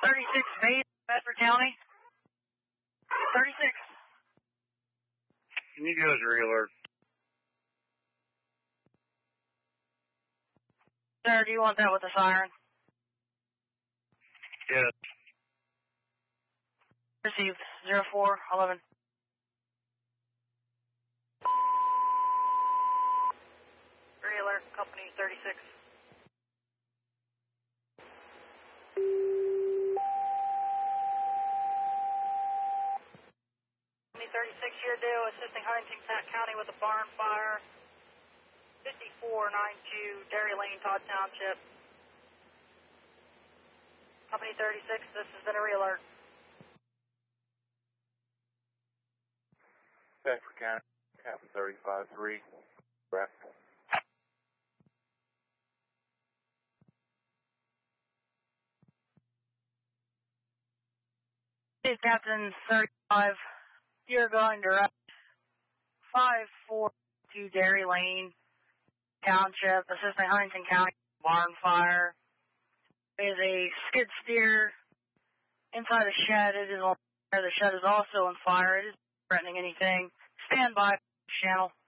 36 Bay, Bedford County. 36. Can you give us a re-alert? Sir, do you want that with the siren? Yes. Received. 0411. Re-alert, company 36. Company 36 here due, assisting Huntington County with a barn fire. 5492 Dairy Lane, Todd Township. Company 36, this has been a re-alert. Bedford County, Captain 35-3. Breath. Hey, Captain 35, you're going direct 542 Dairy Lane, Township, assisting Huntington County, barn fire. There's a skid steer inside a shed. It is on fire. The shed is also on fire. It is threatening anything. Stand by, channel.